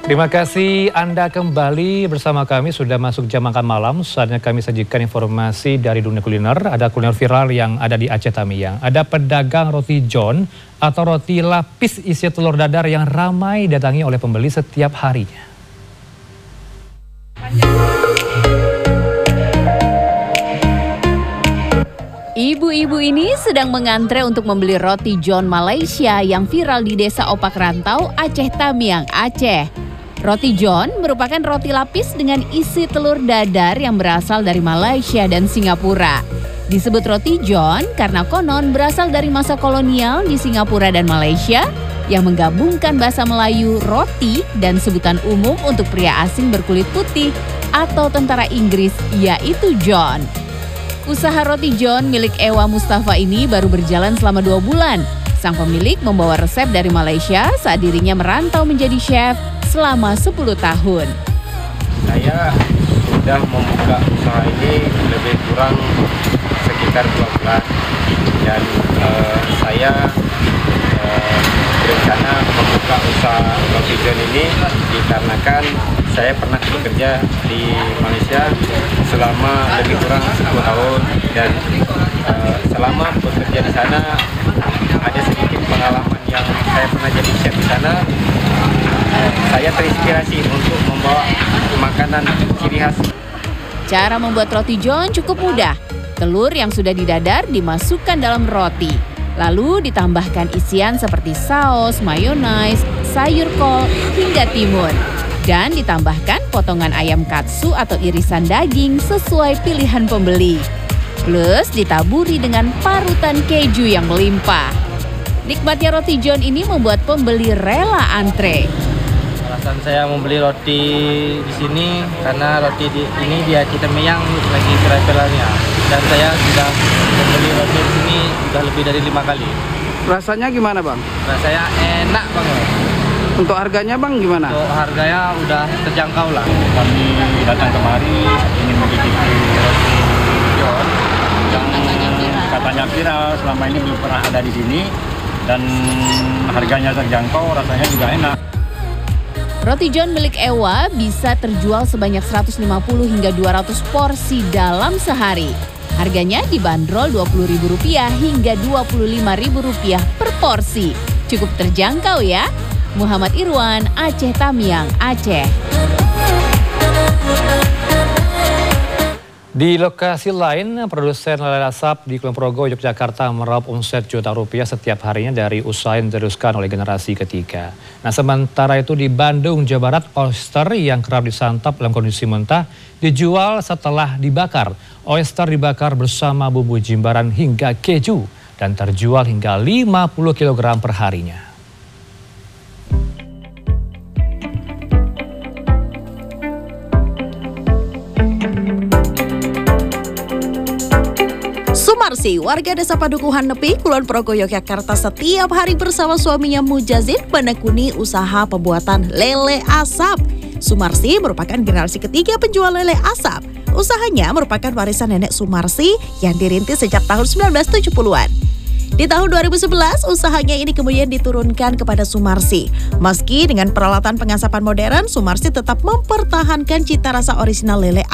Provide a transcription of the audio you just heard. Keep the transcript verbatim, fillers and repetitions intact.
Terima kasih Anda kembali bersama kami, sudah masuk jam makan malam. Saatnya kami sajikan informasi dari dunia kuliner. Ada kuliner viral yang ada di Aceh Tamiang. Ada pedagang roti john atau roti lapis isi telur dadar yang ramai datangi oleh pembeli setiap harinya. Ibu-ibu ini sedang mengantre untuk membeli roti john Malaysia yang viral di Desa Opak Rantau, Aceh Tamiang, Aceh. Roti john merupakan roti lapis dengan isi telur dadar yang berasal dari Malaysia dan Singapura. Disebut roti john karena konon berasal dari masa kolonial di Singapura dan Malaysia yang menggabungkan bahasa Melayu roti dan sebutan umum untuk pria asing berkulit putih atau tentara Inggris, yaitu John. Usaha roti john milik Ewa Mustafa ini baru berjalan selama dua bulan. Sang pemilik membawa resep dari Malaysia saat dirinya merantau menjadi chef selama sepuluh tahun. Saya sudah membuka usaha ini lebih kurang sekitar dua bulan dan uh, saya uh, berencana membuka usaha roti john ini dikarenakan saya pernah bekerja di Malaysia selama lebih kurang sepuluh tahun dan uh, selama bekerja di sana ada sedikit pengalaman yang saya pernah jadi chef di sana. Saya terinspirasi untuk membawa makanan ciri khas. Cara membuat roti john cukup mudah. Telur yang sudah didadar dimasukkan dalam roti. Lalu ditambahkan isian seperti saus, mayonaise, sayur kol, hingga timun. Dan ditambahkan potongan ayam katsu atau irisan daging sesuai pilihan pembeli. Plus ditaburi dengan parutan keju yang melimpah. Nikmatnya roti john ini membuat pembeli rela antre. Alasan saya membeli roti di sini karena roti di, ini di Aceh Tamiang lagi viral-viralnya dan saya sudah membeli roti di sini sudah lebih dari lima kali. Rasanya gimana bang? Rasanya enak banget. Untuk harganya bang gimana? Untuk harganya udah terjangkau lah. Kami datang kemari ingin mencicipi roti john yang katanya viral, selama ini belum pernah ada di sini dan harganya terjangkau, rasanya juga enak. Roti john milik Ewa bisa terjual sebanyak seratus lima puluh hingga dua ratus porsi dalam sehari. Harganya dibanderol dua puluh ribu rupiah hingga dua puluh lima ribu rupiah per porsi. Cukup terjangkau ya. Muhammad Irwan, Aceh Tamiang, Aceh. Di lokasi lain, produsen lele asap di Kulon Progo, Yogyakarta meraup omset jutaan rupiah setiap harinya dari usaha yang diteruskan oleh generasi ketiga. Nah, sementara itu di Bandung, Jawa Barat, oyster yang kerap disantap dalam kondisi mentah dijual setelah dibakar. Oyster dibakar bersama bumbu jimbaran hingga keju dan terjual hingga lima puluh kilogram per harinya. Sumarsi, warga desa Padukuhan Nepi, Kulon Progo, Yogyakarta setiap hari bersama suaminya Mujazid menekuni usaha pembuatan lele asap. Sumarsi merupakan generasi ketiga penjual lele asap. Usahanya merupakan warisan nenek Sumarsi yang dirintis sejak tahun sembilan belas tujuh puluhan. Di tahun dua ribu sebelas, usahanya ini kemudian diturunkan kepada Sumarsi. Meski dengan peralatan pengasapan modern, Sumarsi tetap mempertahankan cita rasa orisinal lele